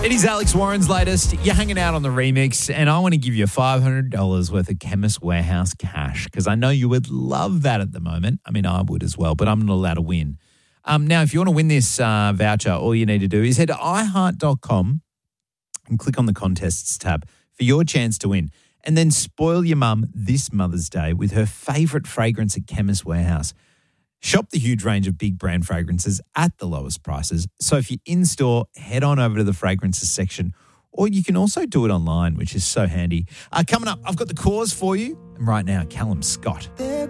It is Alex Warren's latest. You're hanging out on the remix, and I want to give you $500 worth of Chemist Warehouse cash because I know you would love that at the moment. I mean, I would as well, but I'm not allowed to win. Now, if you want to win this voucher, all you need to do is head to iHeart.com and click on the contests tab for your chance to win. And then spoil your mum this Mother's Day with her favourite fragrance at Chemist Warehouse. Shop the huge range of big brand fragrances at the lowest prices. So if you're in-store, head on over to the fragrances section, or you can also do it online, which is so handy. Coming up, I've got the cause for you. And right now, Callum Scott.